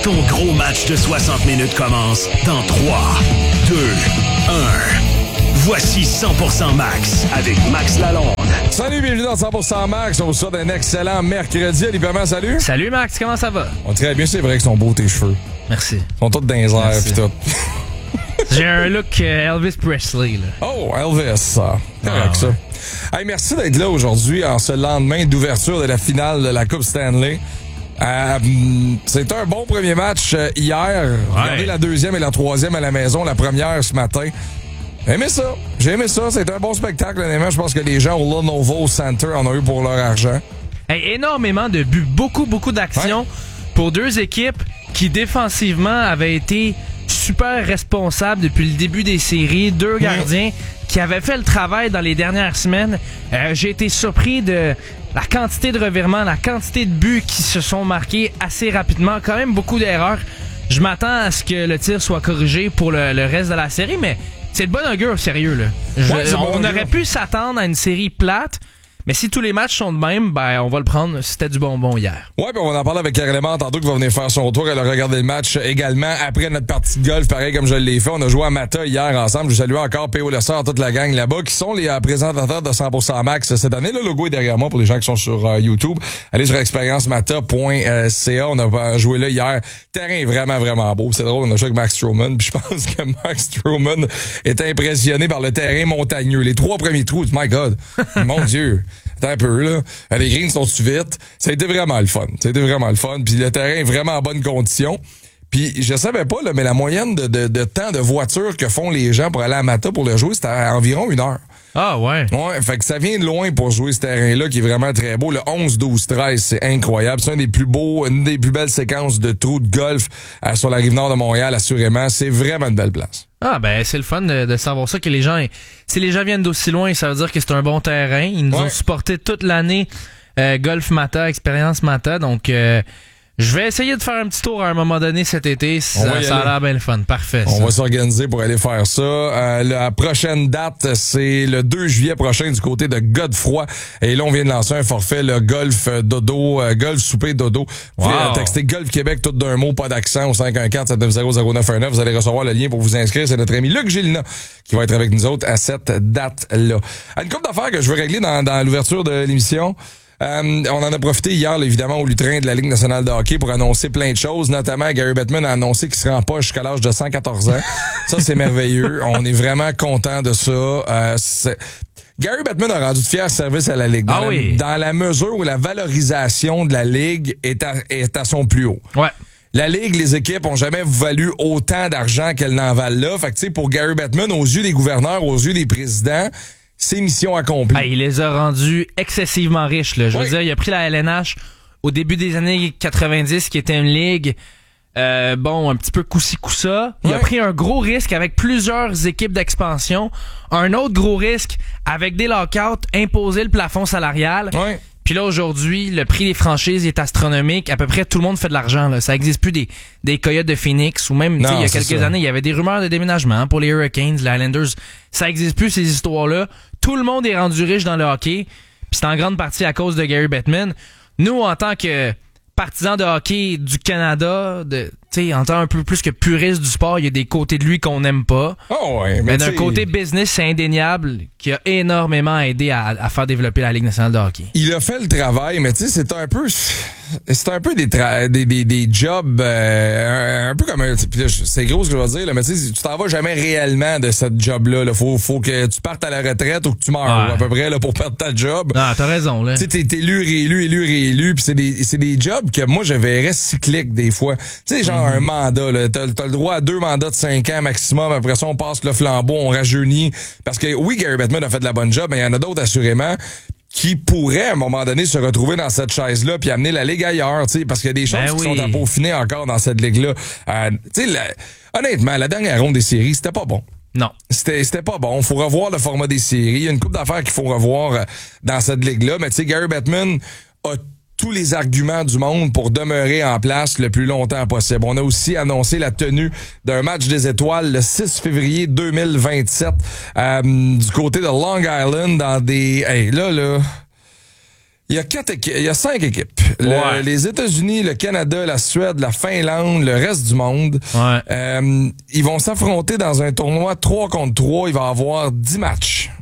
Ton gros match de 60 minutes commence dans 3, 2, 1. Voici 100% Max avec Max Lalonde. Salut, bienvenue dans 100% Max. On vous souhaite un excellent mercredi. Ali Perman, salut. Salut Max, comment ça va? On très bien, c'est vrai qu'ils sont beaux tes cheveux. Merci. Ils sont tous dans les airs pis tout. J'ai un look Elvis Presley, là. Oh, Elvis, ça. Correct, ça. Hey, merci d'être là aujourd'hui en ce lendemain d'ouverture de la finale de la Coupe Stanley. C'était un bon premier match hier. Regardez la deuxième et la troisième à la maison, la première ce matin. J'ai aimé ça. C'était un bon spectacle, honnêtement. Je pense que les gens au Lenovo Center en ont eu pour leur argent. Hey, énormément de buts, beaucoup d'actions pour deux équipes qui défensivement avaient été super responsables depuis le début des séries. Deux gardiens qui avaient fait le travail dans les dernières semaines. J'ai été surpris de la quantité de revirements, la quantité de buts qui se sont marqués assez rapidement. Quand même beaucoup d'erreurs. Je m'attends à ce que le tir soit corrigé pour le reste de la série, mais c'est de bon augure, sérieux, là. On aurait pu s'attendre à une série plate, mais si tous les matchs sont de même, ben on va le prendre. C'était du bonbon hier. Ouais, ben on en parle avec Caroline tantôt qui va venir faire son tour. Elle a regardé le match également après notre partie de golf, pareil comme je l'ai fait. On a joué à Mata hier ensemble. Je salue encore P.O. Lessard, toute la gang là-bas, qui sont les présentateurs de 100% Max cette année. Le logo est derrière moi pour les gens qui sont sur YouTube. Allez sur expériencemata.ca. On a joué là hier. Le terrain est vraiment, vraiment beau. C'est drôle, on a joué avec Max Stroman. Puis je pense que Max Stroman est impressionné par le terrain montagneux. Les 3 premiers trous, my God, mon Dieu. Attends un peu, là. Les greens sont-tu vite? Ça a été vraiment le fun. Puis le terrain est vraiment en bonne condition. Puis je savais pas, là, mais la moyenne de temps de voiture que font les gens pour aller à Mata pour le jouer, c'était à environ 1 heure. Ah ouais? Ouais, fait que ça vient de loin pour jouer ce terrain-là qui est vraiment très beau. Le 11, 12, 13, c'est incroyable. C'est une des plus belles séquences de trous de golf sur la rive nord de Montréal, assurément. C'est vraiment une belle place. Ah ben c'est le fun de savoir ça, que les gens, si les gens viennent d'aussi loin, ça veut dire que c'est un bon terrain. Ils nous ont supporté toute l'année Golf Mata, Expérience Mata, donc je vais essayer de faire un petit tour à un moment donné cet été. Ça a l'air bien le fun. Parfait. On va s'organiser pour aller faire ça. La prochaine date, c'est le 2 juillet prochain du côté de Godefroy. Et là, on vient de lancer un forfait, le Golf Dodo, Golf Souper Dodo. Vous pouvez texter Golf Québec tout d'un mot, pas d'accent, au 514-790-0919. Vous allez recevoir le lien pour vous inscrire. C'est notre ami Luc Gélina qui va être avec nous autres à cette date-là. Une couple d'affaires que je veux régler dans l'ouverture de l'émission. On en a profité hier, là, évidemment, au lutrin de la Ligue nationale de hockey pour annoncer plein de choses. Notamment, Gary Bettman a annoncé qu'il serait en poche jusqu'à l'âge de 114 ans. Ça, c'est merveilleux. On est vraiment content de ça. Gary Bettman a rendu de fiers services à la Ligue. Dans la mesure où la valorisation de la Ligue est à son plus haut. Ouais. La Ligue, les équipes ont jamais valu autant d'argent qu'elles n'en valent là. Fait que, tu sais, pour Gary Bettman, aux yeux des gouverneurs, aux yeux des présidents, c'est mission accomplie. Il les a rendus excessivement riches, là. Je veux dire, il a pris la LNH au début des années 90, qui était une ligue, un petit peu coup-ci, coup-ça. Il a pris un gros risque avec plusieurs équipes d'expansion. Un autre gros risque avec des lockouts, imposer le plafond salarial. Ouais. Puis là, aujourd'hui, le prix des franchises est astronomique. À peu près tout le monde fait de l'argent, là. Ça existe plus des Coyotes de Phoenix ou même, il y a quelques années, il y avait des rumeurs de déménagement pour les Hurricanes, les Islanders. Ça existe plus, ces histoires-là. Tout le monde est rendu riche dans le hockey. Puis c'est en grande partie à cause de Gary Bettman. Nous, en tant que partisans de hockey du Canada, en tant un peu plus que puriste du sport, il y a des côtés de lui qu'on n'aime pas. Mais d'un côté business, c'est indéniable, qui a énormément aidé à faire développer la Ligue nationale de hockey. Il a fait le travail, mais tu sais, c'est un peu des jobs un peu comme c'est gros ce que je vais dire là, mais tu sais, tu t'en vas jamais réellement de cette job là. Faut que tu partes à la retraite ou que tu meurs à peu près là pour perdre ta job. Non, t'as raison là. Tu sais, t'es élu, puis c'est des jobs que moi je verrais cycliques des fois. Tu sais, genre un mandat là, t'as le droit à 2 mandats de 5 ans maximum. Après ça, on passe le flambeau, on rajeunit. Parce que oui, Gary Bettman a fait de la bonne job, mais il y en a d'autres assurément qui pourraient à un moment donné se retrouver dans cette chaise-là puis amener la Ligue ailleurs, tu sais, parce qu'il y a des choses qui sont à peaufiner encore dans cette Ligue-là. Tu sais, honnêtement, la dernière ronde des séries, c'était pas bon. Non. C'était pas bon. Faut revoir le format des séries. Il y a une couple d'affaires qu'il faut revoir dans cette Ligue-là. Mais tu sais, Gary Bettman a tous les arguments du monde pour demeurer en place le plus longtemps possible. On a aussi annoncé la tenue d'un match des étoiles le 6 février 2027 du côté de Long Island dans des... Hey, là... Il y a 5 équipes. Les États-Unis, le Canada, la Suède, la Finlande, le reste du monde. Ouais. Ils vont s'affronter dans un tournoi 3 contre 3. Il va y avoir 10 matchs.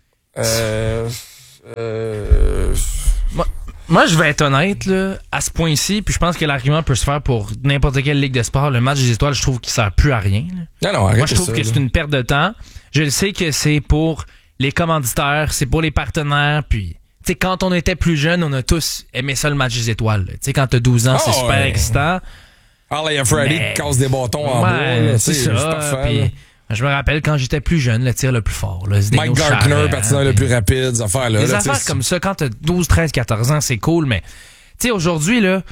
Moi, je vais être honnête, là, à ce point-ci, puis je pense que l'argument peut se faire pour n'importe quelle ligue de sport. Le match des étoiles, je trouve qu'il sert plus à rien. Non, moi, je trouve que c'est une perte de temps. Je le sais que c'est pour les commanditaires, c'est pour les partenaires, puis... Tu sais, quand on était plus jeune, on a tous aimé ça, le match des étoiles. Tu sais, quand t'as 12 ans, c'est super excitant. Harley et Freddy casse des bâtons en bois. C'est ça. Puis, je me rappelle quand j'étais plus jeune, le tir le plus fort. Là, Mike Gartner, patineur le plus rapide, des affaires là. Des affaires comme ça, quand t'as 12, 13, 14 ans, c'est cool, mais tu sais, aujourd'hui, là,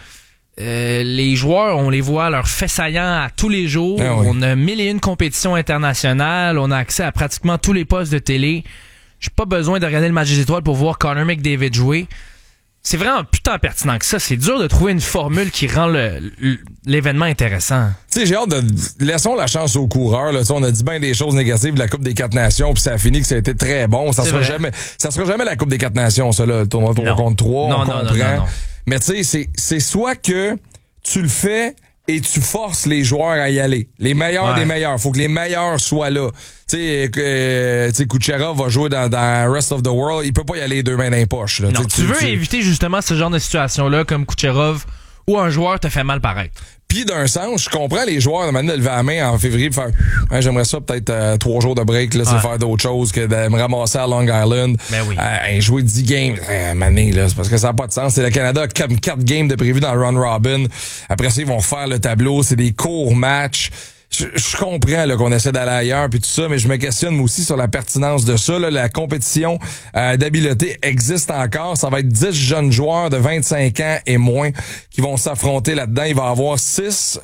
les joueurs, on les voit leurs faits saillants à tous les jours. On a 1001 compétitions internationales. On a accès à pratiquement tous les postes de télé. J'ai pas besoin de regarder le match des étoiles pour voir Connor McDavid jouer. C'est vraiment putain pertinent que ça. C'est dur de trouver une formule qui rend l'événement intéressant. Tu sais, j'ai hâte de... Laissons la chance aux coureurs. Là. On a dit bien des choses négatives de la Coupe des 4 Nations, puis ça a fini que ça a été très bon. Ça sera jamais la Coupe des 4 Nations, ça, là, le tournoi 3 contre 3. On comprend. Non. Mais tu sais, c'est soit que tu le fais et tu forces les joueurs à y aller. Les meilleurs des meilleurs. Faut que les meilleurs soient là. Tu sais, Kucherov va jouer dans Rest of the World. Il peut pas y aller 2 mains dans les poches. Là. Non, tu veux éviter justement ce genre de situation-là comme Kucherov où un joueur te fait mal paraître. Puis d'un sens, je comprends les joueurs de maintenant de lever la main en février pour faire j'aimerais ça peut-être 3 jours de break là, c'est faire d'autres choses que de me ramasser à Long Island. Ben oui. Jouer 10 games mané là, c'est parce que ça n'a pas de sens. C'est le Canada qui a 4 games de prévu dans le round robin. Après ça, ils vont faire le tableau, c'est des courts matchs. Je comprends là, qu'on essaie d'aller ailleurs puis tout ça, mais je me questionne moi aussi sur la pertinence de ça. Là, la compétition d'habileté existe encore. Ça va être 10 jeunes joueurs de 25 ans et moins qui vont s'affronter là-dedans. Il va y avoir 6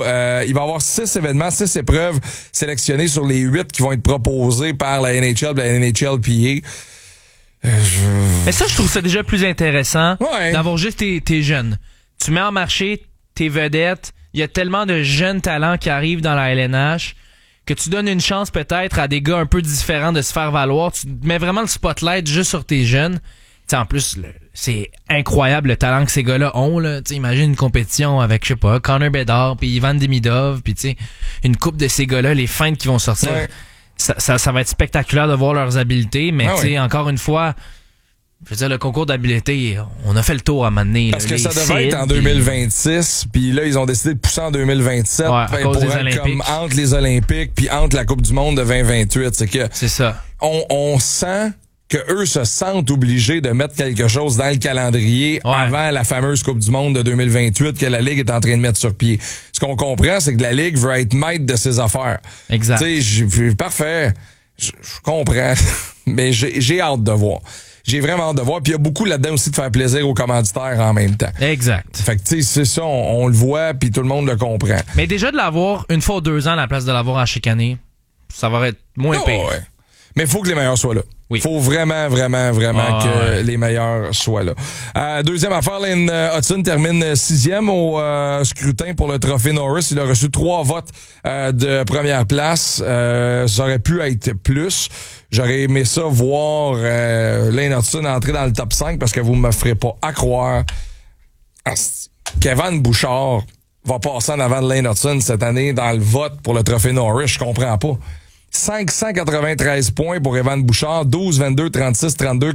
événements, 6 épreuves sélectionnées sur les 8 qui vont être proposées par la NHL et la NHLPA. Mais ça, je trouve ça déjà plus intéressant d'avoir juste tes jeunes. Tu mets en marché tes vedettes. Il y a tellement de jeunes talents qui arrivent dans la LNH que tu donnes une chance peut-être à des gars un peu différents de se faire valoir. Tu mets vraiment le spotlight juste sur tes jeunes. T'sais, en plus, c'est incroyable le talent que ces gars-là ont. Là. Imagine une compétition avec, je sais pas, Connor Bedard, puis Ivan Demidov, puis une coupe de ces gars-là, les feintes qui vont sortir. Ouais. Ça va être spectaculaire de voir leurs habiletés, mais encore une fois... Je veux dire, le concours d'habileté, on a fait le tour à un moment donné. Parce que ça devait être en 2026, puis là, ils ont décidé de pousser en 2027 pour être comme entre les Olympiques puis entre la Coupe du Monde de 2028. C'est ça. On sent que eux se sentent obligés de mettre quelque chose dans le calendrier avant la fameuse Coupe du Monde de 2028 que la Ligue est en train de mettre sur pied. Ce qu'on comprend, c'est que la Ligue veut être maître de ses affaires. Exact. Tu sais, parfait. Je comprends, mais j'ai hâte de voir. J'ai vraiment hâte de voir. Puis il y a beaucoup là-dedans aussi de faire plaisir aux commanditaires en même temps. Exact. Fait que tu sais, c'est ça, on le voit, puis tout le monde le comprend. Mais déjà de l'avoir une fois ou 2 ans à la place de l'avoir à chaque année, ça va être moins pire. Ouais. Mais il faut que les meilleurs soient là. Il faut vraiment que les meilleurs soient là. Deuxième affaire, Lane Hudson termine 6e au scrutin pour le trophée Norris. Il a reçu 3 votes de première place. Ça aurait pu être plus. J'aurais aimé ça voir Lane Hudson entrer dans le top 5 parce que vous me ferez pas à croire qu'Evan Bouchard va passer en avant de Lane Hudson cette année dans le vote pour le trophée Norris. Je comprends pas. 593 points pour Evan Bouchard, 12, 22, 36, 32,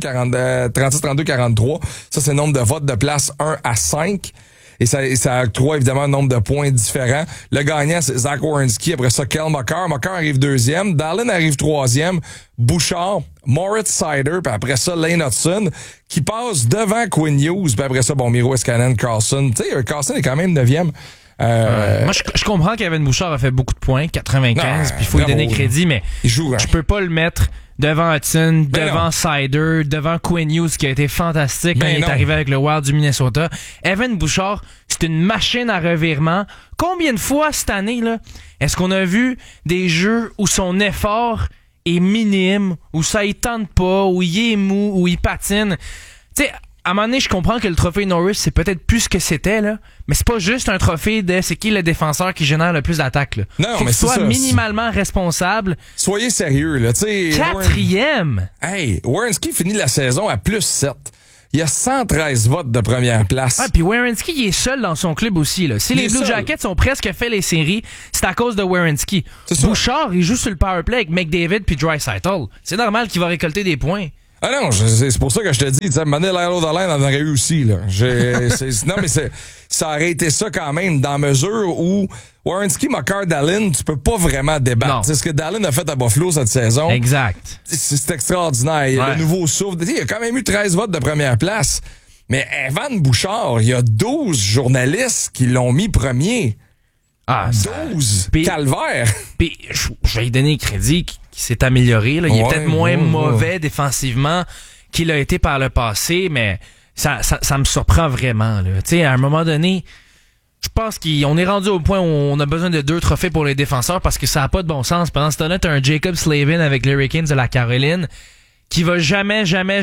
43. Ça, c'est le nombre de votes de place 1 à 5. Et ça octroie évidemment un nombre de points différents. Le gagnant, c'est Zach Werenski. Après ça, Kel Makar. Makar arrive 2e. Dallin arrive 3e. Bouchard, Moritz Seider. Puis après ça, Lane Hudson, qui passe devant Quinn Hughes. Puis après ça, Miro Heiskanen, Carlson. Tu sais, Carlson est quand même 9e. Moi, je comprends qu'Evan Bouchard a fait beaucoup de points, 95, puis il faut lui donner crédit, mais je peux pas le mettre devant Hudson, devant Seider, devant Quinn Hughes, qui a été fantastique quand il est arrivé avec le Wild du Minnesota. Evan Bouchard, c'est une machine à revirement. Combien de fois cette année, là, est-ce qu'on a vu des jeux où son effort est minime, où ça y tente pas, où il est mou, où il patine? Tu sais, à un moment donné, je comprends que le trophée Norris, c'est peut-être plus ce que c'était, là. Mais c'est pas juste un trophée de c'est qui le défenseur qui génère le plus d'attaques, là. Non, faut mais qu'il soit minimalement responsable. Soyez sérieux, là. 4e! Hey, Werenski finit la saison à plus 7. Il y a 113 votes de première place. Ah, puis Werenski, il est seul dans son club aussi. Là. Si les Blue Jackets ont presque fait les séries, c'est à cause de Werenski. Bouchard, il joue sur le powerplay avec McDavid puis Draisaitl. C'est normal qu'il va récolter des points. Ah non, c'est pour ça que je te dis, tu sais, Mané Lilo Dolin en aurait eu aussi, là. Non, mais ça aurait été ça quand même, dans mesure où Werenski, Makar, Dallin, tu peux pas vraiment débattre. C'est ce que Dallin a fait à Buffalo cette saison. Exact. C'est extraordinaire. Ouais. Le nouveau souffle. Il y a quand même eu 13 votes de première place. Mais Evan Bouchard, il y a 12 journalistes qui l'ont mis premier. Ah, 12! Calvaire! Puis, je vais lui donner crédit qui s'est amélioré. Là. Il est peut-être moins mauvais défensivement qu'il a été par le passé, mais ça me surprend vraiment. Tu sais, à un moment donné, je pense qu'on est rendu au point où on a besoin de 2 trophées pour les défenseurs parce que ça n'a pas de bon sens. Pendant ce temps-là, t'as un Jacob Slavin avec les Hurricanes de la Caroline qui va jamais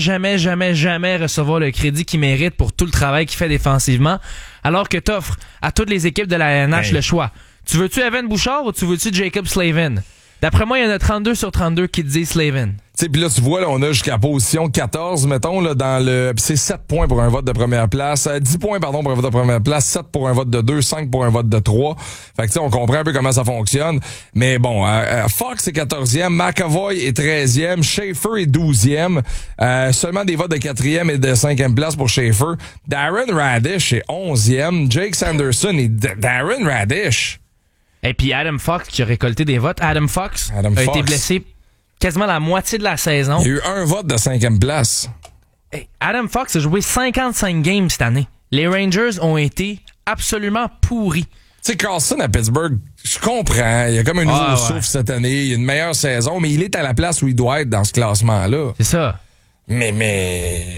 recevoir le crédit qu'il mérite pour tout le travail qu'il fait défensivement, alors que t'offres à toutes les équipes de la NH le choix. Tu veux-tu Evan Bouchard ou tu veux-tu Jacob Slavin? D'après moi, il y en a 32 sur 32 qui te disent Slavin. Tu sais, puis là, tu vois, là, on a jusqu'à position 14, mettons, là, dans le... Pis c'est 7 points pour un vote de première place. 10 points, pardon, pour un vote de première place, 7 pour un vote de 2, 5 pour un vote de 3. Fait que, tu sais, on comprend un peu comment ça fonctionne. Mais bon, Fox est 14e, McAvoy est 13e, Schaefer est 12e. Seulement des votes de 4e et de 5e place pour Schaefer. Darren Radish est 11e. Jake Sanderson et Darren Radish. Et puis Adam Fox qui a récolté des votes. Adam Fox a été blessé quasiment la moitié de la saison. Il y a eu un vote de 5e place. Hey, Adam Fox a joué 55 games cette année. Les Rangers ont été absolument pourris. Tu sais, Carlson à Pittsburgh, je comprends. Il y a comme un nouveau souffle cette année. Il y a une meilleure saison, mais il est à la place où il doit être dans ce classement-là. C'est ça. Mais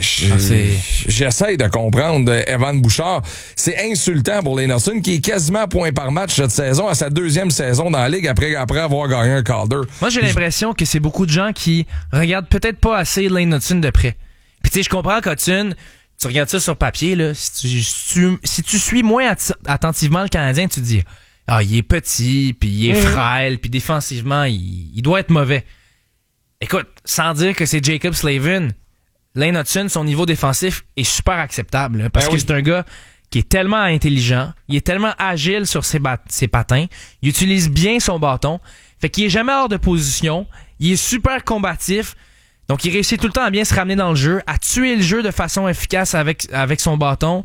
j'essaye de comprendre Evan Bouchard. C'est insultant pour les Nelson qui est quasiment à point par match cette saison, à sa 2e saison dans la Ligue après avoir gagné un Calder. Moi, j'ai l'impression que c'est beaucoup de gens qui regardent peut-être pas assez Lane Hutton de près. Puis tu sais, je comprends qu'Hutton, tu regardes ça sur papier, là, si tu suis moins attentivement le Canadien, tu te dis il est petit, puis il est frêle, puis défensivement, il doit être mauvais. Écoute, sans dire que c'est Jacob Slavin, Lane Hutton, son niveau défensif est super acceptable. Là, parce que c'est un gars qui est tellement intelligent, il est tellement agile sur ses patins, il utilise bien son bâton, fait qu'il est jamais hors de position, il est super combatif, donc il réussit tout le temps à bien se ramener dans le jeu, à tuer le jeu de façon efficace avec son bâton.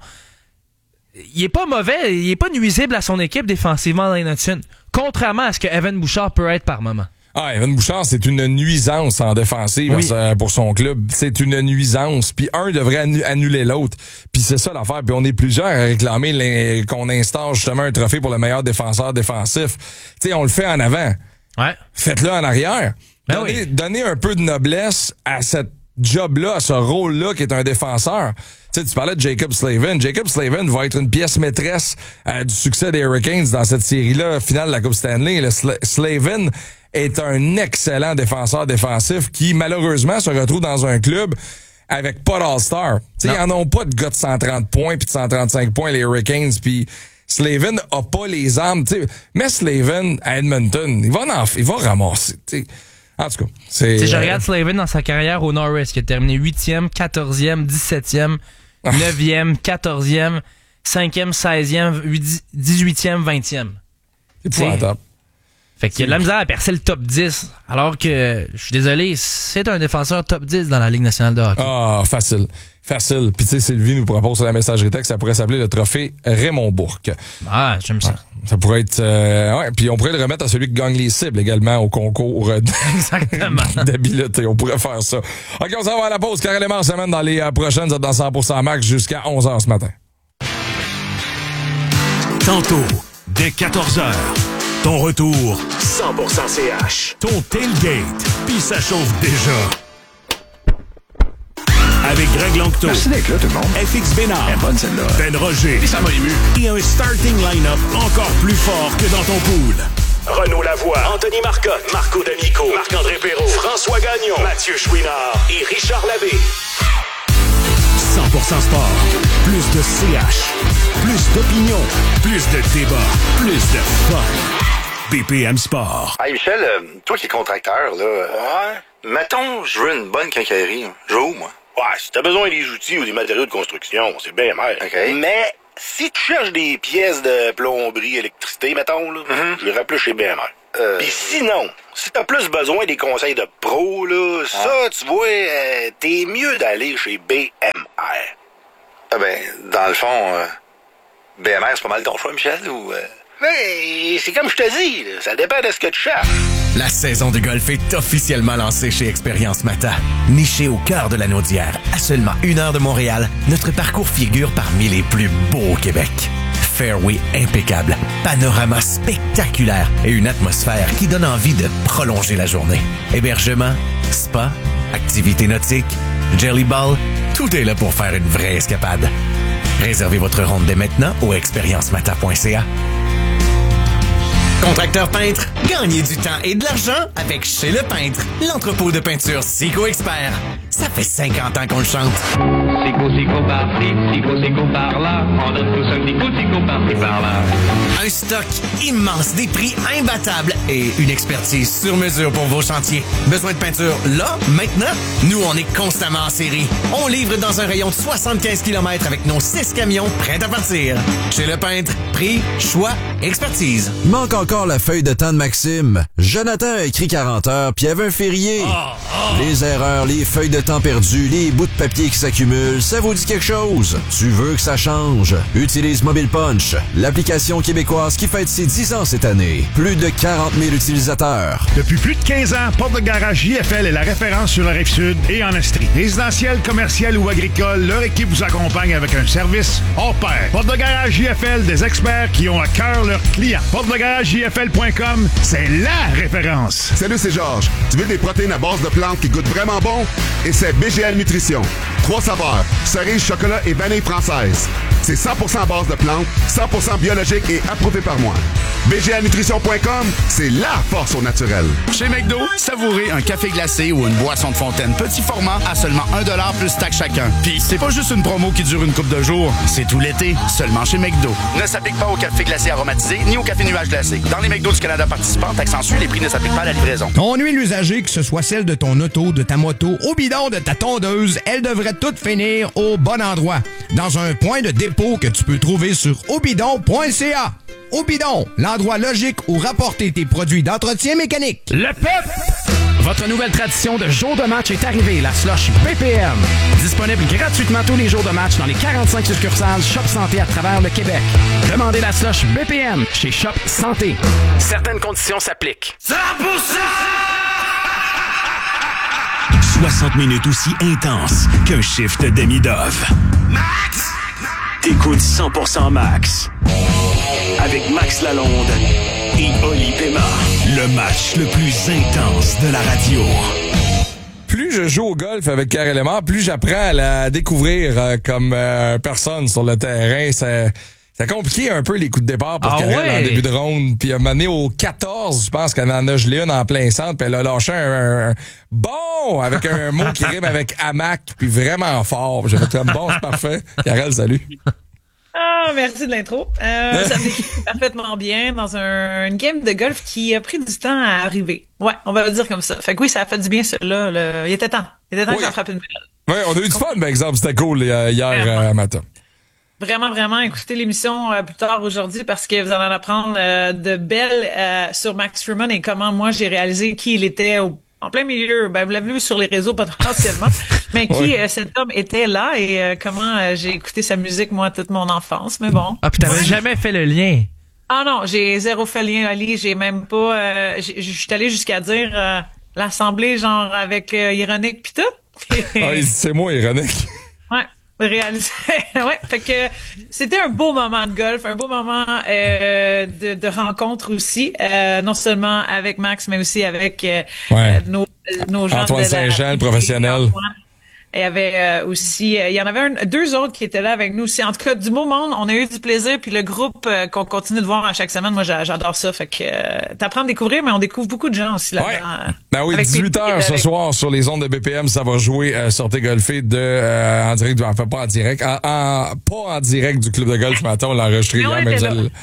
Il est pas mauvais, il est pas nuisible à son équipe défensivement, Lane Hutton, contrairement à ce que Evan Bouchard peut être par moment. Ah, Evan Bouchard, c'est une nuisance en défensive pour son club. C'est une nuisance. Puis un devrait annuler l'autre. Puis c'est ça l'affaire. Puis on est plusieurs à réclamer qu'on instaure justement un trophée pour le meilleur défenseur défensif. Tu sais, on le fait en avant. Ouais. Faites-le en arrière. Donnez un peu de noblesse à cette job-là, à ce rôle-là qui est un défenseur. Tu sais, tu parlais de Jacob Slavin. Jacob Slavin va être une pièce maîtresse du succès des Hurricanes dans cette série-là, finale de la Coupe Stanley. Le Slavin est un excellent défenseur défensif qui, malheureusement, se retrouve dans un club avec pas d'All-Star. Tu sais, ils n'en ont pas de gars de 130 points puis de 135 points, les Hurricanes, puis Slavin a pas les armes. Tu sais, mais Slavin à Edmonton, il va ramasser. Tu sais. En tout cas, je regarde Slavin dans sa carrière au Norris, qui a terminé 8e, 14e, 17e, 9e, 14e, 5e, 16e, 18e, 20e. C'est épouvantable. Fait qu'il y a de la misère à percer le top 10, alors que, je suis désolé, c'est un défenseur top 10 dans la Ligue nationale de hockey. Ah, facile. Puis tu sais, Sylvie nous propose sur la messagerie texte, ça pourrait s'appeler le trophée Raymond Bourque. Ah, j'aime ça. Ça pourrait être... puis on pourrait le remettre à celui qui gagne les cibles également au concours d'habileté. On pourrait faire ça. OK, on s'en va à la pause. Carrément en semaine dans les prochaines, vous êtes dans 100% Max jusqu'à 11h ce matin. Tantôt, dès 14h. Ton retour, 100% CH. Ton tailgate, puis ça chauffe déjà. Avec Greg Langto. Merci d'être là, tout le monde. FX Bénard. Bonne celle-là. Ben Roger. Et ça m'a ému. Et un starting line-up encore plus fort que dans ton pool. Renaud Lavoie, Anthony Marcotte, Marco D'Amico, Marc-André Perrault, François Gagnon, Mathieu Chouinard et Richard Labbé. 100% sport. Plus de CH. Plus d'opinion. Plus de débat. Plus de fun. BPM Sport. Hey Michel, toi qui es contracteur, là, mettons, je veux une bonne quincaillerie. Je veux où, moi? Ouais, si t'as besoin des outils ou des matériaux de construction, c'est BMR. OK. Mais si tu cherches des pièces de plomberie, électricité, mettons, là, je les rappelle chez BMR. Puis sinon, si t'as plus besoin des conseils de pro, là, ça, tu vois, t'es mieux d'aller chez BMR. Ah ben, dans le fond, BMR, c'est pas mal ton choix, Michel, ou... Mais c'est comme je te dis, là, ça dépend de ce que tu cherches. La saison de golf est officiellement lancée chez Expérience Mata. Niché au cœur de la Naudière, à seulement 1 heure de Montréal, notre parcours figure parmi les plus beaux au Québec. Fairway impeccable, panorama spectaculaire et une atmosphère qui donne envie de prolonger la journée. Hébergement, spa, activités nautiques, jelly ball, tout est là pour faire une vraie escapade. Réservez votre ronde dès maintenant au expériencemata.ca. Contracteur peintre, gagnez du temps et de l'argent avec Chez le Peintre, l'entrepôt de peinture Sico Expert. Ça fait 50 ans qu'on le chante. Sico par-ci, Sico par-là. On donne tous un petit coup, Sico par-ci, par-là. Un stock immense, des prix imbattables et une expertise sur mesure pour vos chantiers. Besoin de peinture là, maintenant? Nous, on est constamment en série. On livre dans un rayon de 75 km avec nos 6 camions prêts à partir. Chez le Peintre, prix, choix, expertise. Il manque encore la feuille de temps de Maxime. Jonathan a écrit 40 heures, puis il y avait un férié. Les erreurs, les feuilles de temps perdues, les bouts de papier qui s'accumulent, ça vous dit quelque chose? Tu veux que ça change? Utilise Mobile Punch, l'application québécoise qui fête ses 10 ans cette année. Plus de 40 000 utilisateurs. Depuis plus de 15 ans, Porte de Garage JFL est la référence sur la Rive-Sud et en Estrie. Résidentiel, commercial ou agricole, leur équipe vous accompagne avec un service hors pair. Porte de Garage JFL, des experts qui ont à cœur leurs clients. PorteDeGarageJFL.com, c'est la référence. Salut, c'est Georges. Tu veux des protéines à base de plantes qui goûtent vraiment bon? Et c'est BGL Nutrition. 3 saveurs, cerise, chocolat et vanille française. C'est 100% à base de plantes, 100% biologique et approuvé par moi. BGLnutrition.com, c'est la force au naturel. Chez McDo, savourez un café glacé ou une boisson de fontaine petit format à seulement 1$ plus taxe chacun. Puis c'est pas juste une promo qui dure une couple de jours, c'est tout l'été, seulement chez McDo. Ne s'applique pas au café glacé aromatisé ni au café nuage glacé. Dans les McDo du Canada participants, t'accentues, les prix ne s'appliquent pas à la livraison. Ton huile usagée, que ce soit celle de ton auto, de ta moto, au bidon de ta tondeuse, elle devrait toute finir au bon endroit. Dans un point de dépôt que tu peux trouver sur obidon.ca. Obidon, l'endroit logique où rapporter tes produits d'entretien mécanique. Le PEP! Votre nouvelle tradition de jour de match est arrivée, la slush BPM. Disponible gratuitement tous les jours de match dans les 45 succursales Shop Santé à travers le Québec. Demandez la slush BPM chez Shop Santé. Certaines conditions s'appliquent. 100%! 60 minutes aussi intenses qu'un shift demi-dove. Max! T'écoutes 100% Max. Avec Max Lalonde et Oli Pema. Le match le plus intense de la radio. Plus je joue au golf avec Pierre Élément, plus j'apprends à la découvrir comme personne sur le terrain. C'est compliqué un peu les coups de départ pour Karel en début de ronde. Puis à un moment donné, au 14, je pense qu'elle en a gelé une en plein centre. Puis elle a lâché un bon avec un mot qui rime avec hamac, puis vraiment fort. J'ai fait comme bon, c'est parfait. Karel, salut. Ah, merci de l'intro. Ça me décrit parfaitement bien dans une game de golf qui a pris du temps à arriver. Ouais, on va le dire comme ça. Fait que oui, ça a fait du bien, cela. Il était temps. Il était temps que ça frappe une balle. Oui, on a eu du fun, par exemple. C'était cool hier matin. Vraiment, écoutez l'émission plus tard aujourd'hui parce que vous allez en apprendre de belles sur Max Truman et comment moi j'ai réalisé qui il était en plein milieu. Ben, vous l'avez vu sur les réseaux potentiellement, mais qui cet homme était là et comment j'ai écouté sa musique moi toute mon enfance. Mais bon. Ah, puis t'avais jamais fait le lien. Ah non, j'ai zéro fait le lien, Ali. J'ai même pas. Je suis allée jusqu'à dire l'assemblée genre avec Ironique pis tout. C'est moi Ironique. Ouais. Réalisé. Ouais, fait que c'était un beau moment de golf, un beau moment de rencontre aussi, non seulement avec Max, mais aussi avec nos gens Antoine Saint-Jean, le professionnel. Il y avait aussi, il y en avait deux autres qui étaient là avec nous aussi. En tout cas, du beau monde, on a eu du plaisir. Puis le groupe qu'on continue de voir à chaque semaine, moi j'adore ça. Fait que t'apprends à découvrir, mais on découvre beaucoup de gens aussi là-dedans. Ouais. Ben oui, 18h ce soir sur les ondes de BPM, ça va jouer Sortez golfer en direct, enfin pas en direct, pas en direct du club de golf, mais attends, on l'a enregistré hier, mais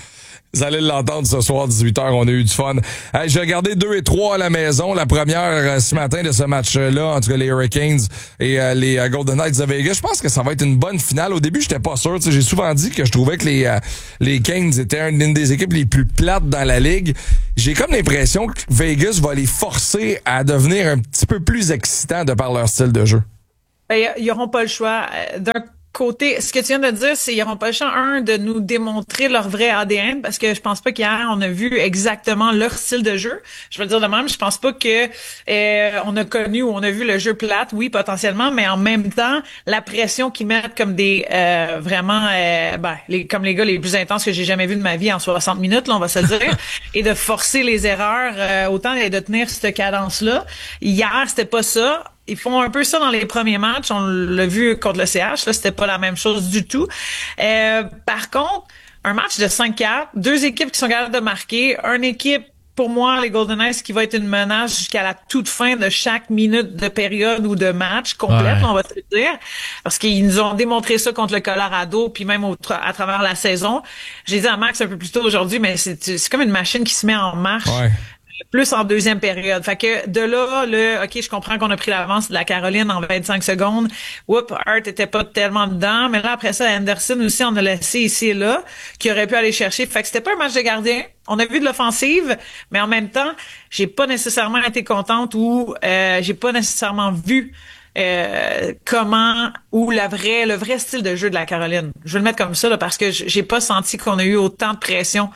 Vous allez l'entendre ce soir, 18h, on a eu du fun. J'ai regardé 2 et 3 à la maison. La première ce matin de ce match-là, en tout cas les Hurricanes et les Golden Knights de Vegas. Je pense que ça va être une bonne finale. Au début, j'étais pas sûr. J'ai souvent dit que je trouvais que les Canes étaient une des équipes les plus plates dans la ligue. J'ai comme l'impression que Vegas va les forcer à devenir un petit peu plus excitants de par leur style de jeu. Ben, ils n'auront pas le choix. D'un côté, ce que tu viens de dire, c'est qu'ils n'auront pas le choix, de nous démontrer leur vrai ADN, parce que je pense pas qu'hier, on a vu exactement leur style de jeu. Je veux le dire de même, je pense pas que on a connu ou on a vu le jeu plate, oui, potentiellement, mais en même temps, la pression qu'ils mettent comme des vraiment comme les gars les plus intenses que j'ai jamais vus de ma vie en 60 minutes, là, on va se le dire, et de forcer les erreurs, autant et de tenir cette cadence-là. Hier, c'était pas ça. Ils font un peu ça dans les premiers matchs. On l'a vu contre le CH. Là, c'était pas la même chose du tout. Par contre, un match de 5-4, 2 équipes qui sont capables de marquer, une équipe, pour moi, les Golden Knights, qui va être une menace jusqu'à la toute fin de chaque minute de période ou de match complète, on va se le dire. Parce qu'ils nous ont démontré ça contre le Colorado, puis même à travers la saison. J'ai dit à Max un peu plus tôt aujourd'hui, mais c'est comme une machine qui se met en marche. Ouais. Plus en deuxième période. Fait que de là, OK, je comprends qu'on a pris l'avance de la Caroline en 25 secondes. Hart était pas tellement dedans. Mais là, après ça, Anderson aussi, on a laissé ici et là, qui aurait pu aller chercher. Fait que c'était pas un match de gardien. On a vu de l'offensive, mais en même temps, j'ai pas nécessairement été contente ou j'ai pas nécessairement vu comment ou le vrai style de jeu de la Caroline. Je vais le mettre comme ça là, parce que j'ai pas senti qu'on a eu autant de pression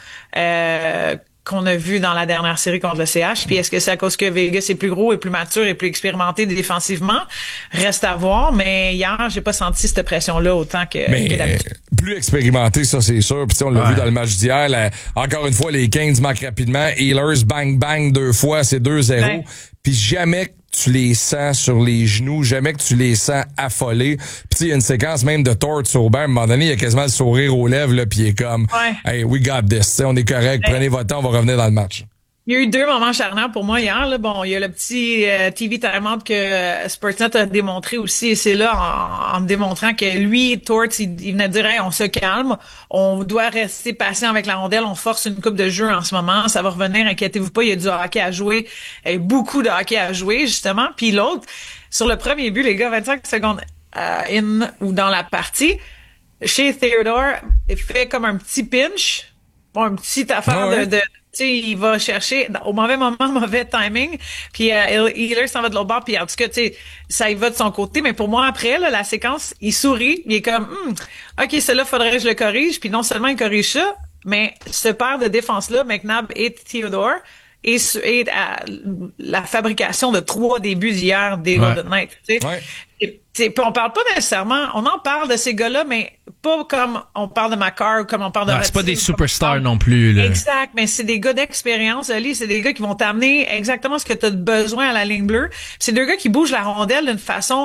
qu'on a vu dans la dernière série contre le CH. Puis est-ce que c'est à cause que Vegas est plus gros et plus mature et plus expérimenté défensivement? Reste à voir, mais hier, j'ai pas senti cette pression-là autant que d'habitude. Plus expérimenté, ça c'est sûr. Puis on l'a vu dans le match d'hier. Encore une fois, les Canes marquent rapidement. Healers, bang, bang, 2 fois, c'est 2-0. Ouais. Puis jamais que tu les sens sur les genoux, jamais que tu les sens affolés. Puis il y a une séquence même de Torts au banc. À un moment donné, il y a quasiment le sourire aux lèvres, là, puis il est comme « Hey, we got this. » T'sais, on est correct, prenez votre temps, on va revenir dans le match. Il y a eu 2 moments charnières pour moi hier. Là. Bon, il y a le petit TV timeout que Sportsnet a démontré aussi, et c'est là en me démontrant que lui, Torts, il venait de dire hey, on se calme, on doit rester patient avec la rondelle, on force une coupe de jeu en ce moment, ça va revenir, inquiétez-vous pas, il y a du hockey à jouer, beaucoup de hockey à jouer justement. Puis l'autre, sur le premier but, les gars, 25 secondes in ou dans la partie, chez Theodore, il fait comme un petit pinch, un petit affaire de tu sais, il va chercher au mauvais moment, mauvais timing, puis Healer s'en va de l'autre bord, puis en tout cas, tu sais, ça y va de son côté, mais pour moi, après, là, la séquence, il sourit, il est comme, OK, celle-là, faudrait que je le corrige, puis non seulement il corrige ça, mais ce paire de défense-là, McNabb et Theodore, et la fabrication de 3 débuts d'hier des Golden Knights, tu sais. On parle pas nécessairement, on en parle de ces gars-là, mais pas comme on parle de Makar ou comme on parle de... c'est pas des superstars non plus, là. Exact, mais c'est des gars d'expérience, Ali, c'est des gars qui vont t'amener exactement ce que tu as besoin à la ligne bleue. C'est 2 gars qui bougent la rondelle d'une façon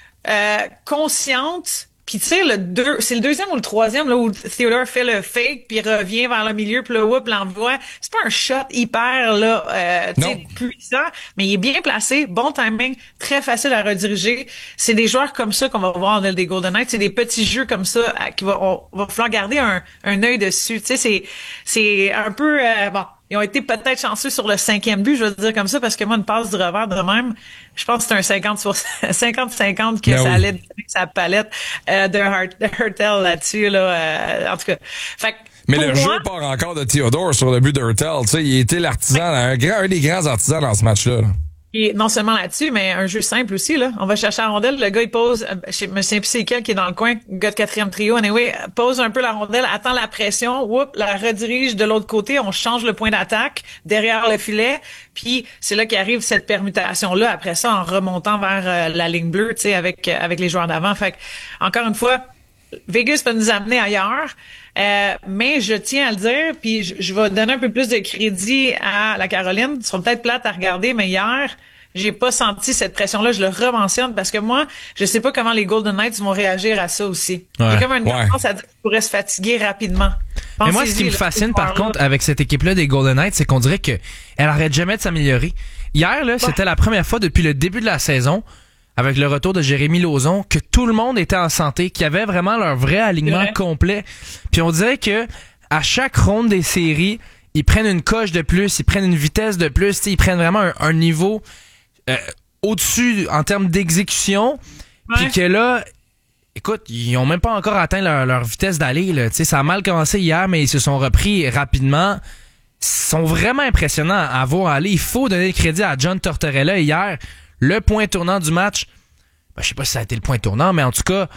consciente. Puis tu sais, c'est le 2e ou le 3e là où Theodore fait le fake puis revient vers le milieu puis le whoop l'envoie. C'est pas un shot hyper là puissant, mais il est bien placé, bon timing, très facile à rediriger. C'est des joueurs comme ça qu'on va voir dans des Golden Knights, c'est des petits jeux comme ça on va falloir garder un œil dessus. Tu sais, c'est un peu ils ont été peut-être chanceux sur le 5e but, je veux dire comme ça, parce que moi, une passe du revers de même, je pense que c'est un 50-50 que ça allait avec sa palette de Hurtel là-dessus, là. En tout cas. Fait que, mais le jeu part encore de Theodore sur le but de Hurtel. Tu sais, il était l'artisan, un des grands artisans dans ce match-là. Et non seulement là-dessus, mais un jeu simple aussi, là. On va chercher la rondelle, le gars, il pose, je me souviens plus c'est quel qui est dans le coin, gars de 4e trio, anyway, pose un peu la rondelle, attend la pression, la redirige de l'autre côté, on change le point d'attaque derrière le filet, puis c'est là qu'arrive cette permutation-là, après ça, en remontant vers la ligne bleue, tu sais, avec les joueurs d'avant. Fait que, encore une fois, Vegas peut nous amener ailleurs. Mais je tiens à le dire, puis je vais donner un peu plus de crédit à la Caroline. Ils seront peut-être plates à regarder, mais hier, j'ai pas senti cette pression-là. Je le rementionne parce que moi, je sais pas comment les Golden Knights vont réagir à ça aussi. Il y a comme une tendance à dire qu'ils pourraient se fatiguer rapidement. Mais moi, ce qui me fascine, par contre, avec cette équipe-là des Golden Knights, c'est qu'on dirait qu'elle arrête jamais de s'améliorer. Hier, là, c'était la première fois depuis le début de la saison, avec le retour de Jérémy Lauzon, que tout le monde était en santé, qu'il y avait vraiment leur vrai alignement complet. Puis on dirait que à chaque ronde des séries, ils prennent une coche de plus, ils prennent une vitesse de plus, ils prennent vraiment un niveau au-dessus en termes d'exécution. Puis que là, écoute, ils ont même pas encore atteint leur vitesse d'aller. Là. Ça a mal commencé hier, mais ils se sont repris rapidement. Ils sont vraiment impressionnants à voir aller. Il faut donner le crédit à John Tortorella hier. Le point tournant du match, je sais pas si ça a été le point tournant, mais en tout cas,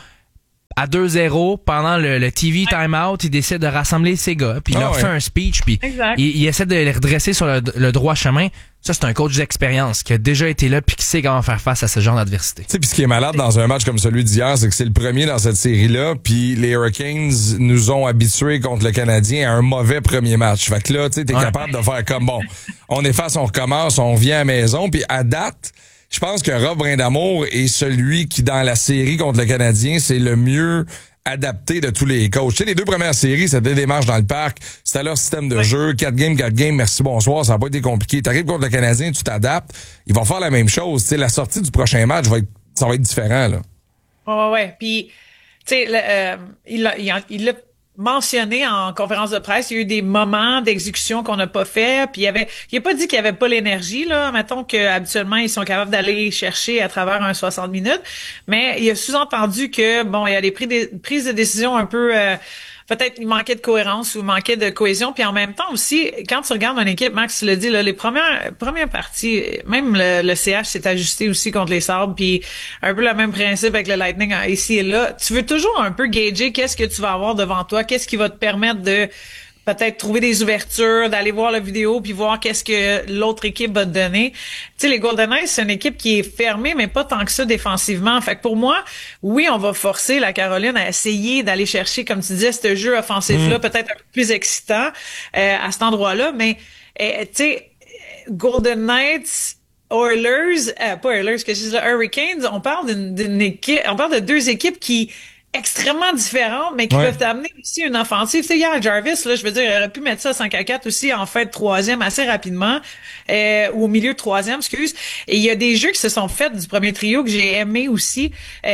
à 2-0, pendant le TV timeout, il décide de rassembler ses gars, puis il leur fait un speech, puis il essaie de les redresser sur le droit chemin. Ça, c'est un coach d'expérience qui a déjà été là puis qui sait comment faire face à ce genre d'adversité. Tu sais, puis ce qui est malade dans un match comme celui d'hier, c'est que c'est le premier dans cette série-là, puis les Hurricanes nous ont habitués contre le Canadien à un mauvais premier match. Fait que là, tu sais, t'es capable de faire comme, bon, on efface, on recommence, on vient à la maison, puis à date, je pense que Rob Brindamour est celui qui, dans la série contre le Canadien, c'est le mieux adapté de tous les coachs. Tu sais, les 2 premières séries, c'était des matchs dans le parc, c'était leur système de jeu, 4 games, merci, bonsoir, ça n'a pas été compliqué. T'arrives contre le Canadien, tu t'adaptes, ils vont faire la même chose. Tu sais, la sortie du prochain match ça va être différent, là. Ouais. Puis, tu sais, il l'a mentionné en conférence de presse, il y a eu des moments d'exécution qu'on n'a pas fait, puis il a pas dit qu'il y avait pas l'énergie, là, mettons que habituellement ils sont capables d'aller chercher à travers un 60 minutes, mais il a sous-entendu que, bon, il y a des prises de décision un peu, peut-être il manquait de cohérence ou manquait de cohésion, puis en même temps aussi, quand tu regardes une équipe, Max, tu l'as dit, là, les premières parties, même le CH s'est ajusté aussi contre les Sabres, puis un peu le même principe avec le Lightning ici et là. Tu veux toujours un peu gager qu'est-ce que tu vas avoir devant toi, qu'est-ce qui va te permettre de peut-être trouver des ouvertures, d'aller voir la vidéo puis voir qu'est-ce que l'autre équipe va te donner. Tu sais, les Golden Knights, c'est une équipe qui est fermée, mais pas tant que ça défensivement. Fait que pour moi, oui, on va forcer la Caroline à essayer d'aller chercher, comme tu disais, ce jeu offensif-là, peut-être un peu plus excitant à cet endroit-là. Mais, tu sais, Golden Knights, Oilers, pas Oilers, que je dis là, Hurricanes, on parle d'une équipe, on parle de 2 équipes qui extrêmement différentes, mais qui peuvent amener aussi une offensive. Tu sais, hier, Jarvis, là, je veux dire, il aurait pu mettre ça 5-4 aussi en fait 3e assez rapidement, ou au milieu de 3e, excuse. Et il y a des jeux qui se sont faits du premier trio que j'ai aimé aussi.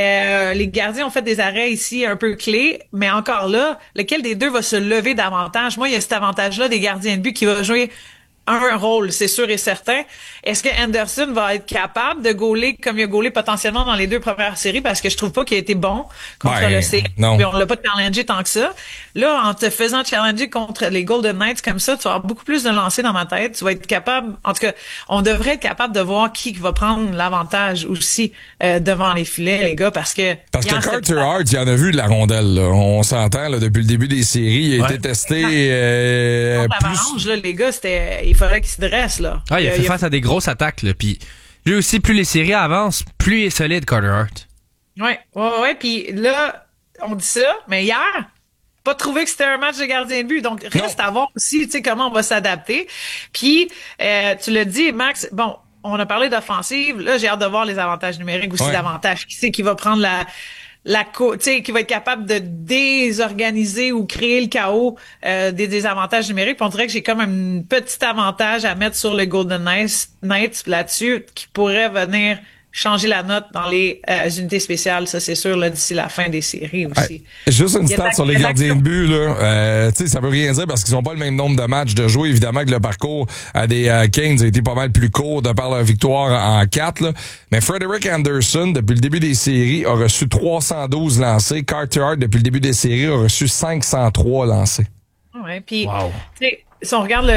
Les gardiens ont fait des arrêts ici un peu clés, mais encore là, lequel des deux va se lever davantage? Moi, il y a cet avantage-là des gardiens de but qui va jouer un rôle, c'est sûr et certain. Est-ce que Anderson va être capable de gauler comme il a gaulé potentiellement dans les 2 premières séries, parce que je trouve pas qu'il a été bon contre le C. Puis on l'a pas challengé tant que ça. Là, en te faisant challenger contre les Golden Knights comme ça, tu vas avoir beaucoup plus de lancers dans ma tête. Tu vas être capable, en tout cas, on devrait être capable de voir qui va prendre l'avantage aussi devant les filets, les gars, parce que Carter Hart, il en a vu de la rondelle, là. On s'entend là, depuis le début des séries, il a été testé l'avalanche, là, les gars, il fallait qu'il se dresse, là. Il a fait face à des grosses attaques, là. Puis lui aussi, plus les séries avancent, plus il est solide, Carter Hart. Ouais. Puis là, on dit ça, mais hier, pas trouvé que c'était un match de gardien de but. Donc, reste à voir aussi, tu sais, comment on va s'adapter. Puis, tu l'as dit, Max, bon, on a parlé d'offensive. Là, j'ai hâte de voir les avantages numériques aussi davantage. Qui c'est qui va prendre tu sais, qui va être capable de désorganiser ou créer le chaos des désavantages numériques. Puis on dirait que j'ai comme un petit avantage à mettre sur le Golden Knights là-dessus, qui pourrait venir changer la note dans les unités spéciales, ça c'est sûr, là, d'ici la fin des séries aussi. Juste une stat sur les gardiens de but, là. Tu sais, ça veut rien dire parce qu'ils n'ont pas le même nombre de matchs de jouer. Évidemment que le parcours des Canes a été pas mal plus court de par leur victoire en 4, là. Mais Frederick Anderson, depuis le début des séries, a reçu 312 lancés. Carter Hart, depuis le début des séries, a reçu 503 lancés. Ouais, puis, tu sais, si on regarde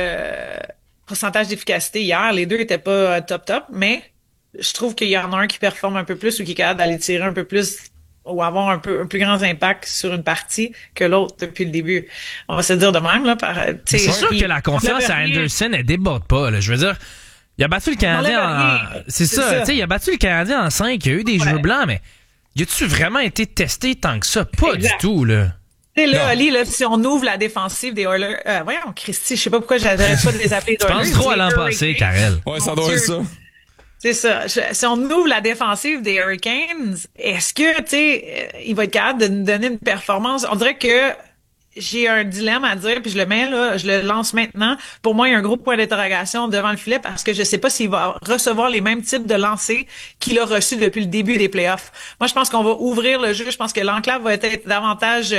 le pourcentage d'efficacité hier, les deux étaient pas top, mais je trouve qu'il y en a un qui performe un peu plus ou qui est capable d'aller tirer un peu plus ou avoir un plus grand impact sur une partie que l'autre depuis le début. On va se dire de même, là. C'est sûr que la confiance à Anderson, elle déborde pas, là. Je veux dire, il a battu le Canadien c'est ça. Tu sais, il a battu le Canadien en 5, il y a eu des jeux blancs, mais y a-tu vraiment été testé tant que ça? Pas du tout, là. Tu sais, là, Ali, là, si on ouvre la défensive des Oilers, voyons, Christy, je sais pas pourquoi j'arrête pas de les appeler les Oilers. Je pense trop à l'an passé, Karel. Ouais, ça doit être ça. C'est ça. Si on ouvre la défensive des Hurricanes, est-ce que, tu sais, il va être capable de nous donner une performance? On dirait que j'ai un dilemme à dire, puis je le mets là, je le lance maintenant. Pour moi, il y a un gros point d'interrogation devant le filet parce que je sais pas s'il va recevoir les mêmes types de lancers qu'il a reçus depuis le début des playoffs. Moi, je pense qu'on va ouvrir le jeu. Je pense que l'enclave va être davantage,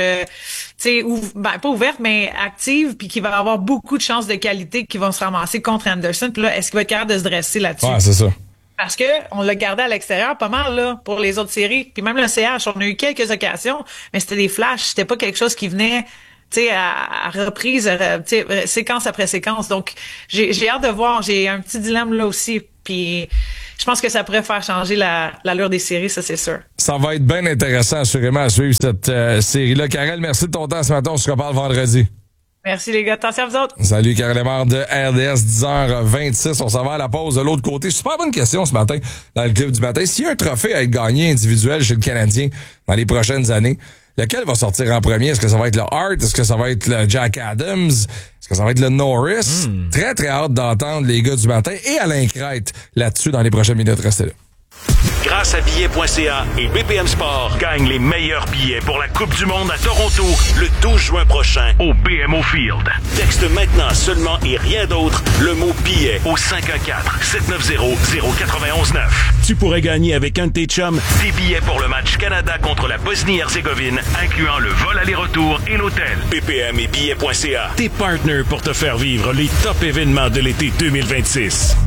pas ouverte, mais active, puis qu'il va avoir beaucoup de chances de qualité qui vont se ramasser contre Anderson. Puis là, est-ce qu'il va être capable de se dresser là-dessus? Ouais, c'est ça. Parce que on l'a gardé à l'extérieur pas mal là pour les autres séries. Puis même le CH, on a eu quelques occasions, mais c'était des flashs. C'était pas quelque chose qui venait, à reprise, séquence après séquence. Donc j'ai hâte de voir. J'ai un petit dilemme là aussi. Puis je pense que ça pourrait faire changer l'allure des séries, ça c'est sûr. Ça va être bien intéressant assurément à suivre cette série-là. Karel, merci de ton temps ce matin. On se reparle vendredi. Merci les gars, attention à vous autres. Salut, Karel Lemar de RDS, 10h26. On s'en va à la pause de l'autre côté. Super bonne question ce matin dans le clip du matin. S'il y a un trophée à être gagné individuel chez le Canadien dans les prochaines années, lequel va sortir en premier? Est-ce que ça va être le Hart? Est-ce que ça va être le Jack Adams? Est-ce que ça va être le Norris? Très, très hâte d'entendre les gars du matin et Alain Crête là-dessus dans les prochaines minutes. Restez là. Grâce à billets.ca et BPM Sport, gagne les meilleurs billets pour la Coupe du Monde à Toronto le 12 juin prochain au BMO Field. Texte maintenant seulement et rien d'autre le mot billet au 514-790-0919. Tu pourrais gagner avec un de tes chums des billets pour le match Canada contre la Bosnie-Herzégovine, incluant le vol aller-retour et l'hôtel. BPM et billets.ca, tes partners pour te faire vivre les top événements de l'été 2026.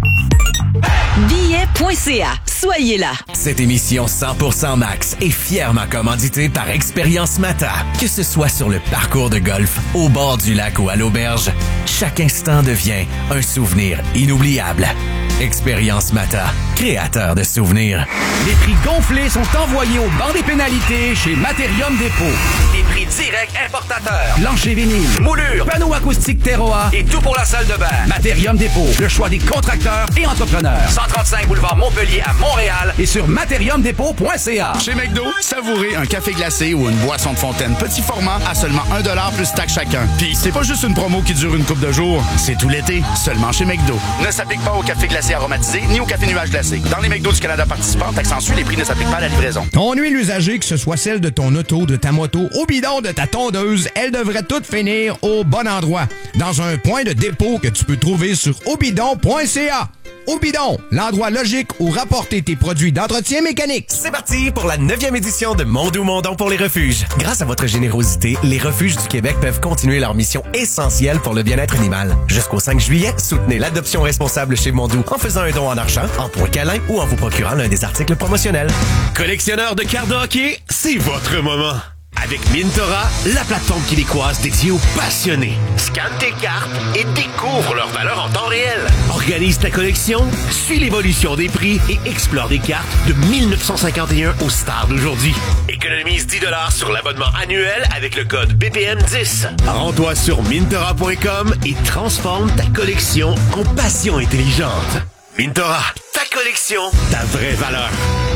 Billets.ca. Soyez là. Cette émission 100% Max est fièrement commanditée par Expérience Mata. Que ce soit sur le parcours de golf, au bord du lac ou à l'auberge, chaque instant devient un souvenir inoubliable. Expérience Mata, créateur de souvenirs. Les prix gonflés sont envoyés au banc des pénalités chez Materium Dépôt. Des prix directs importateurs. Plancher vinyle, Moulure, panneaux acoustiques Terroa et tout pour la salle de bain. Materium Dépôt, le choix des contracteurs et entrepreneurs. 135 boulevard Montpellier à Montréal et sur materiumdépôt.ca. Chez McDo, savourez un café glacé ou une boisson de fontaine petit format à seulement 1$ plus taxe chacun. Puis c'est pas juste une promo qui dure une couple de jours, c'est tout l'été, seulement chez McDo. Ne s'applique pas au café glacé aromatisé ni au café nuage glacé. Dans les McDo du Canada participants, accentue, les prix ne s'appliquent pas à la livraison. Ton huile usagée, que ce soit celle de ton auto, de ta moto, au bidon de ta tondeuse, elle devrait toutes finir au bon endroit. Dans un point de dépôt que tu peux trouver sur obidon.ca. Obidon, l'endroit logique où rapporter tes produits d'entretien mécanique. C'est parti pour la 9e édition de Mondou Mondon pour les refuges. Grâce à votre générosité, les refuges du Québec peuvent continuer leur mission essentielle pour le bien-être animal. Jusqu'au 5 juillet, soutenez l'adoption responsable chez Mondou en faisant un don en argent, en points câlins ou en vous procurant l'un des articles promotionnels. Collectionneur de cartes de hockey, c'est votre moment. Avec Mintora, la plateforme québécoise dédiée aux passionnés. Scanne tes cartes et découvre leur valeur en temps réel. Organise ta collection, suis l'évolution des prix et explore des cartes de 1951 aux stars d'aujourd'hui. Économise 10$ sur l'abonnement annuel avec le code BPM10. Rends-toi sur Mintora.com et transforme ta collection en passion intelligente. Mintora, ta collection, ta vraie valeur.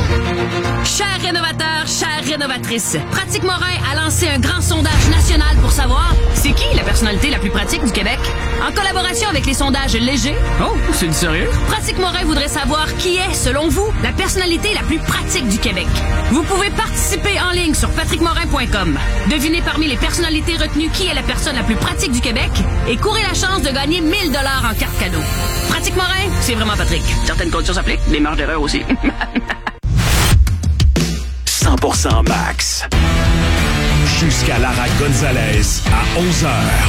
Chers rénovateurs, chères rénovatrices, Pratique Morin a lancé un grand sondage national pour savoir c'est qui la personnalité la plus pratique du Québec. En collaboration avec les sondages légers. Oh, c'est du sérieux? Pratique Morin voudrait savoir qui est, selon vous, la personnalité la plus pratique du Québec. Vous pouvez participer en ligne sur patrickmorin.com. Devinez parmi les personnalités retenues qui est la personne la plus pratique du Québec et courez la chance de gagner 1000$ en carte cadeau. Pratique Morin, c'est vraiment Patrick. Certaines conditions s'appliquent, les marges d'erreur aussi. 100% Max. Jusqu'à Lara Gonzalez à 11h.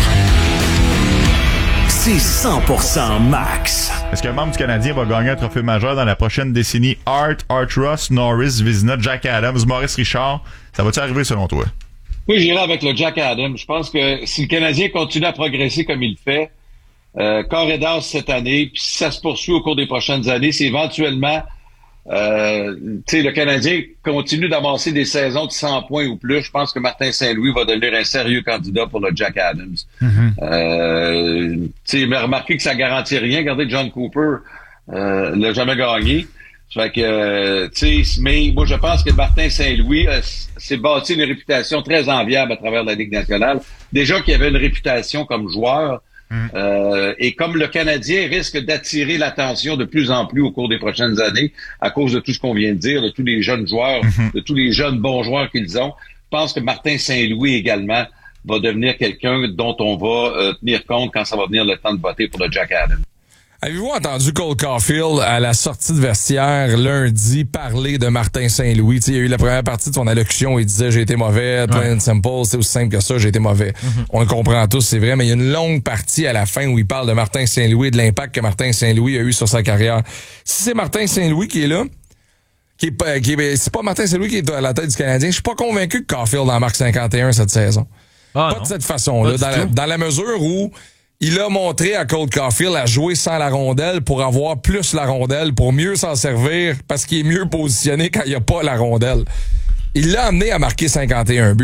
C'est 100% Max. Est-ce qu'un membre du Canadien va gagner un trophée majeur dans la prochaine décennie? Art Ross, Norris, Vizina, Jack Adams, Maurice Richard. Ça va-tu arriver selon toi? Oui, j'irai avec le Jack Adams. Je pense que si le Canadien continue à progresser comme il fait, corps et d'as cette année, puis si ça se poursuit au cours des prochaines années, c'est éventuellement le Canadien continue d'amasser des saisons de 100 points ou plus. Je pense que Martin Saint-Louis va devenir un sérieux candidat pour le Jack Adams. Mais remarquez que ça garantit rien. Regardez, John Cooper l'a jamais gagné. Fait que, mais moi, je pense que Martin Saint-Louis s'est bâti une réputation très enviable à travers la Ligue nationale. Déjà qu'il avait une réputation comme joueur. Et comme le Canadien risque d'attirer l'attention de plus en plus au cours des prochaines années, à cause de tout ce qu'on vient de dire, de tous les jeunes joueurs, de tous les jeunes bons joueurs qu'ils ont, je pense que Martin Saint-Louis également va devenir quelqu'un dont on va tenir compte quand ça va venir le temps de voter pour le Jack Adams. Avez-vous entendu Cole Caulfield à la sortie de vestiaire lundi parler de Martin Saint-Louis? T'sais, il y a eu la première partie de son allocution, il disait « j'ai été mauvais, plain and simple, c'est aussi simple que ça, j'ai été mauvais ». On le comprend tous, c'est vrai, mais il y a une longue partie à la fin où il parle de Martin Saint-Louis et de l'impact que Martin Saint-Louis a eu sur sa carrière. Si c'est Martin Saint-Louis qui est là, c'est pas Martin Saint-Louis qui est à la tête du Canadien, je suis pas convaincu que Caulfield en marque 51 cette saison. Pas de cette façon-là, dans la mesure où il a montré à Cole Caulfield à jouer sans la rondelle pour avoir plus la rondelle, pour mieux s'en servir, parce qu'il est mieux positionné quand il n'y a pas la rondelle. Il l'a amené à marquer 51 buts.